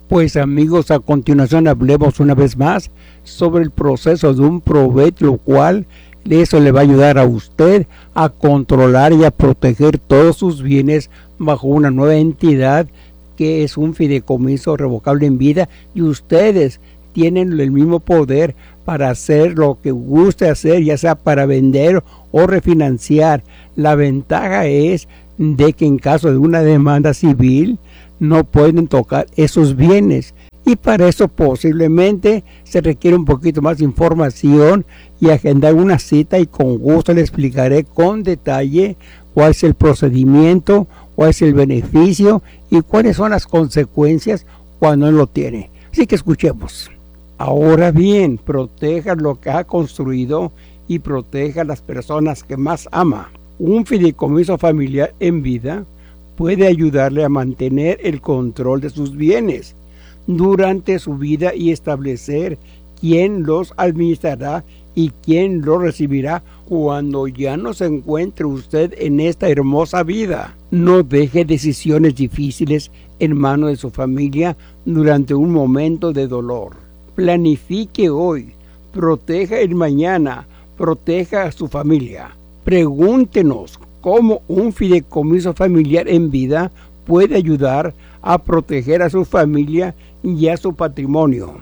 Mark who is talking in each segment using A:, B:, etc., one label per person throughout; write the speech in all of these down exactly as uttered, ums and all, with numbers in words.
A: Pues amigos, a continuación hablemos una vez más sobre el proceso de un probate, lo cual eso le va a ayudar a usted a controlar y a proteger todos sus bienes bajo una nueva entidad que es un fideicomiso revocable en vida, y ustedes tienen el mismo poder para hacer lo que guste hacer, ya sea para vender o refinanciar. La ventaja es de que en caso de una demanda civil no pueden tocar esos bienes, y para eso posiblemente se requiere un poquito más de información y agendar una cita, y con gusto le explicaré con detalle cuál es el procedimiento, cuál es el beneficio y cuáles son las consecuencias cuando no lo tiene. Así que escuchemos. Ahora bien, proteja lo que ha construido y proteja a las personas que más ama. Un fideicomiso familiar en vida puede ayudarle a mantener el control de sus bienes durante su vida y establecer quién los administrará y quién los recibirá cuando ya no se encuentre usted en esta hermosa vida. No deje decisiones difíciles en manos de su familia durante un momento de dolor. Planifique hoy, proteja el mañana, proteja a su familia. Pregúntenos cómo un fideicomiso familiar en vida puede ayudar a proteger a su familia y a su patrimonio.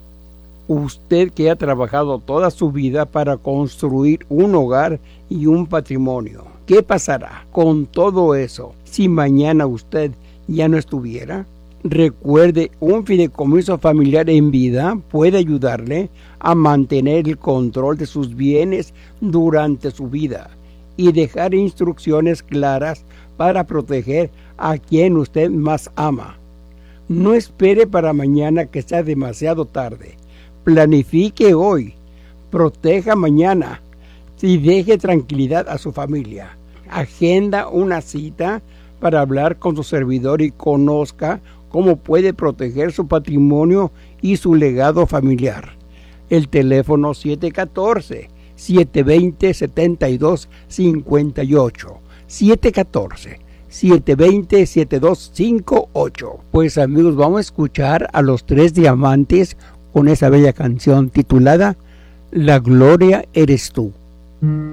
A: Usted que ha trabajado toda su vida para construir un hogar y un patrimonio, ¿qué pasará con todo eso si mañana usted ya no estuviera? Recuerde, un fideicomiso familiar en vida puede ayudarle a mantener el control de sus bienes durante su vida y dejar instrucciones claras para proteger a quien usted más ama. No espere para mañana que sea demasiado tarde. Planifique hoy, proteja mañana y deje tranquilidad a su familia. Agenda una cita para hablar con su servidor y conozca cómo puede proteger su patrimonio y su legado familiar. El teléfono siete uno cuatro, siete dos cero, siete dos cinco ocho. siete uno cuatro, siete dos cero, siete dos cinco ocho. Pues amigos, vamos a escuchar a Los Tres Diamantes con esa bella canción titulada La Gloria Eres Tú.